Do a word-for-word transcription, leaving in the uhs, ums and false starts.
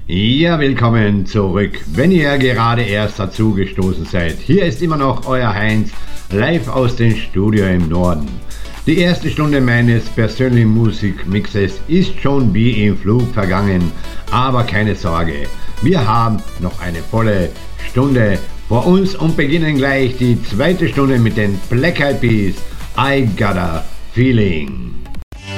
Ja, willkommen zurück, wenn ihr gerade erst dazugestoßen seid. Hier ist immer noch euer Heinz, live aus dem Studio im Norden. Die erste Stunde meines persönlichen Musikmixes ist schon wie im Flug vergangen, aber keine Sorge, wir haben noch eine volle Stunde vor uns und beginnen gleich die zweite Stunde mit den Black Eyed Peas, I Got a Feeling.